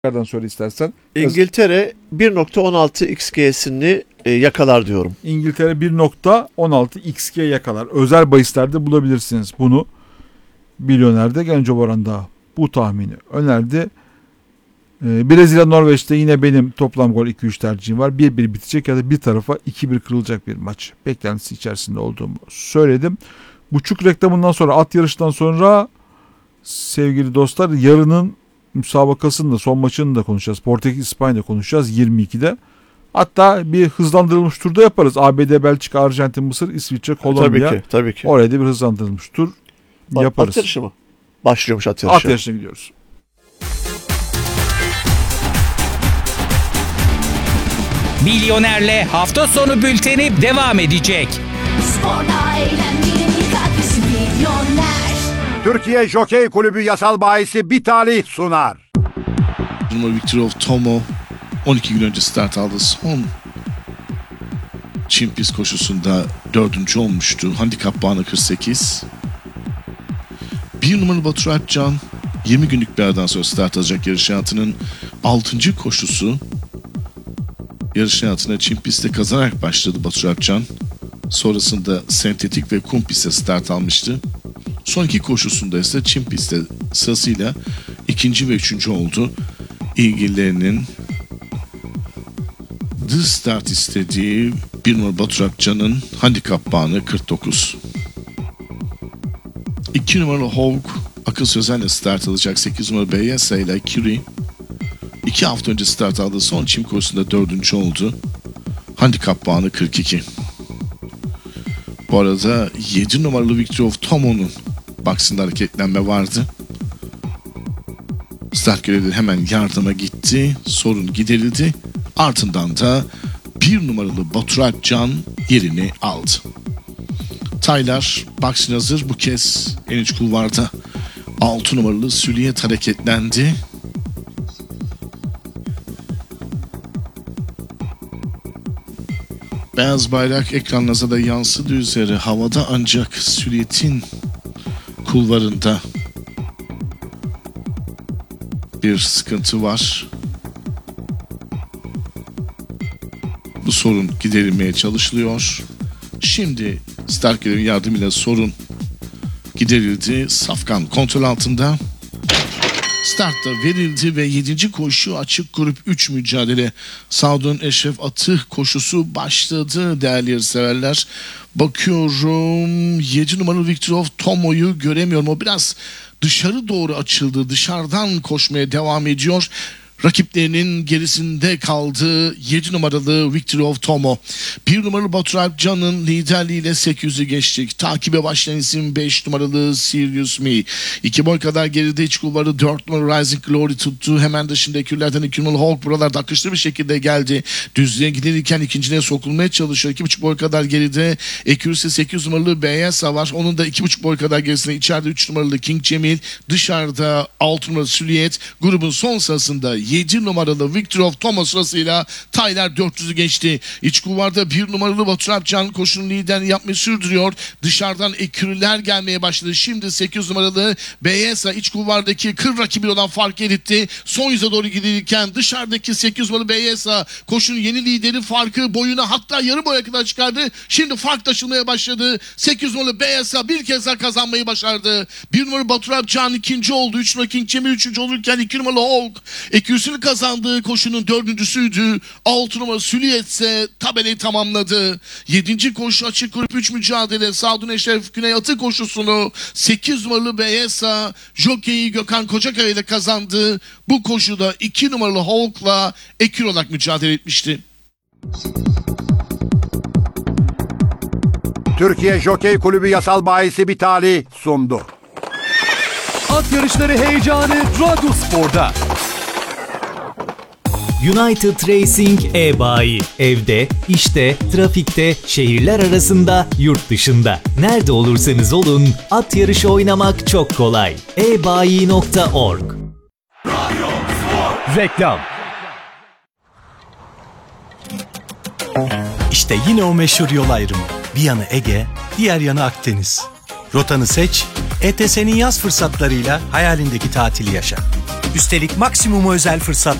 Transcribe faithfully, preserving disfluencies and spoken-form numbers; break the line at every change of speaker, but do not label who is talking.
Nereden söyle istersen.
İngiltere bir nokta on altı X G'sini e, yakalar diyorum.
İngiltere bir nokta on altı X G yakalar. Özel bahislerde bulabilirsiniz bunu. Milyoner'de Genco Boran da bu tahmini önerdi. Ee, Brezilya Norveç'te yine benim toplam gol iki üç tercihim var. bir bir bitecek ya da bir tarafa iki bir kırılacak bir maç beklentisi içerisinde olduğumu söyledim. Buçuk reklamından sonra, at yarıştan sonra sevgili dostlar, yarının müsabakasını da, son maçını da konuşacağız. Portekiz İspanya'da konuşacağız yirmi ikide. Hatta bir hızlandırılmış turda yaparız. A B D, Belçika, Arjantin, Mısır, İsviçre, Kolombiya.
Tabii ki, tabii ki.
Oraya da bir hızlandırılmış tur
Ba-
yaparız.
At yarışı mı? Başlıyormuş at yarışı.
At yarışına gidiyoruz.
Milyoner'le hafta sonu bülteni devam edecek.
Sporda eğlenmenin katkısı Milyoner.
Türkiye Jokey Kulübü yasal bahisi Bitali sunar.
Victor of Tomo on iki gün önce start aldı. Son Çin pist koşusunda dördüncü olmuştu. Handikap puanı kırk sekiz. Bir numaralı Batur Alpcan yirmi günlük bir aradan sonra start alacak yarış hayatının altıncı koşusu. Yarış hayatına Çin pistte kazanarak başladı Batur Alpcan. Sonrasında sentetik ve kum pistte start almıştı. Son iki koşusunda ise Çin pistte sırasıyla ikinci ve üçüncü oldu. İlgililerinin The Start istediği bir numara Batur Akcan'ın handikap puanı kırk dokuz. iki numaralı Hawk akıl sözenle start alacak. sekiz numaralı B Y S ile Curie iki hafta önce start aldığı son çim koşusunda dördüncü oldu. Handikap puanı kırk iki. Bu arada yedi numaralı Victor of Tomo'nun baksında hareketlenme vardı. Start görevlileri hemen yardıma gitti. Sorun giderildi. Ardından da bir numaralı Batur Alpcan yerini aldı. Taylar baksın hazır. Bu kez en iç kulvarda altı numaralı Süliyet hareketlendi. Beyaz bayrak ekranınıza da yansıdığı üzere havada, ancak Süliyet'in kulvarında bir sıkıntı var. Bu sorun giderilmeye çalışılıyor. Şimdi start görevi yardımıyla sorun giderildi. Safkan kontrol altında. Start da verildi ve yedinci koşu açık grup üç mücadele. Saudun Eşref Atı koşusu başladı değerli yarışseverler. Bakıyorum yedi numaralı Victor of Tomo'yu göremiyorum. O biraz dışarı doğru açıldı. Dışarıdan koşmaya devam ediyor. Rakiplerinin gerisinde kaldı yedi numaralı Victor of Tomo. bir numaralı Batur Alpcan'ın liderliğiyle sekiz yüzü geçtik. Takibe başlayan isim beş numaralı Serious Me. iki boy kadar geride iç kulvarı dört numaralı Rising Glory tuttu. Hemen dışında ekürlerden iki numaralı Hawk buralarda akışlı bir şekilde geldi. Düzlüğe gidilirken ikinciliğe sokulmaya çalışıyor. iki buçuk boy kadar geride ekürüsü sekiz numaralı B Y S var. Onun da iki buçuk boy kadar gerisinde içeride üç numaralı King Cemil. Dışarıda altı numaralı Süliyet. Grubun son sırasında yedi numaralı Victor of Tomo sırasıyla Tyler dört yüzü geçti. İç kulvarda bir numaralı Batur Alpcan koşunun liderini yapmayı sürdürüyor. Dışarıdan ekürüler gelmeye başladı. Şimdi sekiz numaralı B Y S iç kulvardaki kır rakibi olan fark eritti. Son yüze doğru gidilirken dışarıdaki sekiz numaralı B Y S koşunun yeni lideri farkı boyuna, hatta yarı boya kadar çıkardı. Şimdi fark taşılmaya başladı. sekiz numaralı B Y S bir kez daha kazanmayı başardı. bir numaralı Batur Alpcan ikinci oldu. üç numaralı King Cemil üçüncü olurken iki numaralı Hawk ekürüsünü kazandığı koşunun dördüncüsüydü. altı numara Süliyet ise tabelayı tamamladı. yedinci koşu açık grup üç mücadele. Saudun Eşref Güney Atı koşusunu sekiz numaralı B Y S jokeyi Gökhan Kocakaya ile kazandı. Bu koşuda iki numaralı Hawk'la ekür olarak mücadele etmişti.
Türkiye Jokey Kulübü yasal bahisi Bitali sundu.
At yarışları heyecanı Drago Spor'da.
United Racing e-bayi. Evde, işte, trafikte, şehirler arasında, yurt dışında. Nerede olursanız olun, at yarışı oynamak çok kolay. e bayi nokta org.
Reklam. İşte yine o meşhur yol ayrımı. Bir yanı Ege, diğer yanı Akdeniz. Rotanı seç, E T S'nin yaz fırsatlarıyla hayalindeki tatili yaşa. Üstelik maksimum özel fırsat